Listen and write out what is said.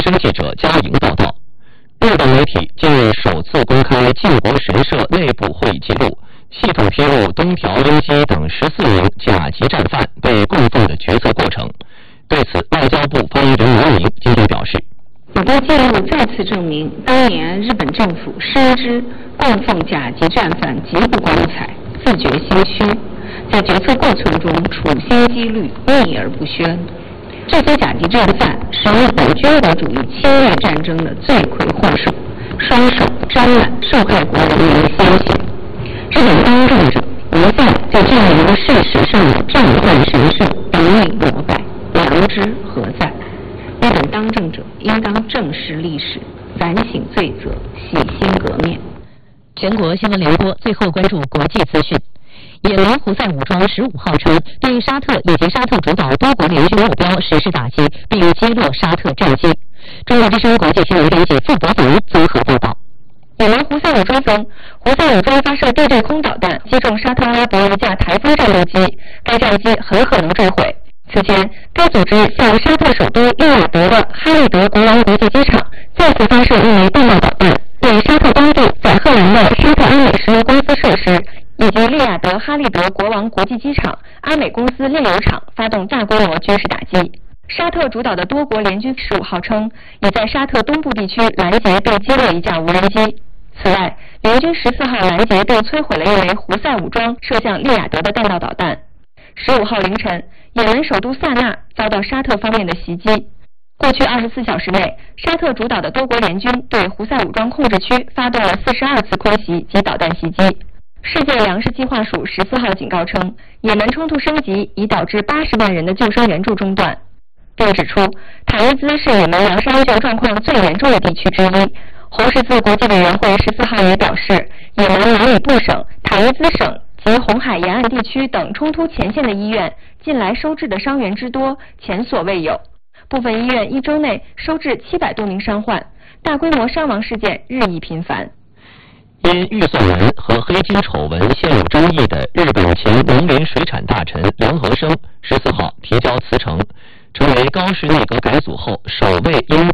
生记者嘉莹报道，日本媒体近日首次公开靖国神社内部会议记录，系统披露东条英机等14名甲级战犯被供奉的决策过程。对此，外交部发言人毛宁今天表示， 有关记录再次证明，当年日本政府深知供奉甲级战犯极不光彩，自觉心虚，在决策过程中处心积虑，秘而不宣。这些甲级战犯是日本军国主义侵略战争的罪魁祸首，双手沾满受害国人民的鲜血。日本当政者一再就这样一个事实上的战犯神圣顶礼膜拜，良知何在？日本当政者应当正视历史，反省罪责，洗心革面。 全国新闻联播最后关注国际资讯。也门胡塞武装15号称对沙特以及沙特主导多国联军目标实施打击，并击落沙特战机。中国之声国际新闻编辑付博凡综合报道。也门胡塞武装称，胡塞武装发射地对空导弹击中沙特阿拉伯一架台风战斗机，该战机很可能坠毁。此前，该组织向沙特首都利雅得的哈利德国王国际机场再次发射一枚弹道导弹，对沙特当地在荷兰的沙特阿美石油公司设施以及利雅得哈利德国王国际机场、阿美公司炼油厂发动大规模军事打击。沙特主导的多国联军15号称，已在沙特东部地区拦截并击落一架无人机。此外，联军14号拦截并摧毁了一枚胡塞武装射向利雅得的弹道导弹。15号凌晨，也门首都萨那遭到沙特方面的袭击。过去24小时内，沙特主导的多国联军对胡塞武装控制区发动了42次空袭及导弹袭击。世界粮食计划署14号警告称，也门冲突升级已导致80万人的救生援助中断，并指出塔伊兹是也门粮食安全状况最严重的地区之一。红十字国际委员会14号也表示，也门马里布省、塔伊兹省及红海沿岸地区等冲突前线的医院近来收治的伤员之多前所未有，部分医院一周内收治700多名伤患，大规模伤亡事件日益频繁。 因预算门和黑金丑闻陷入争议的日本前农林水产大臣梁和生14号提交辞呈，成为高市内阁改组后首位因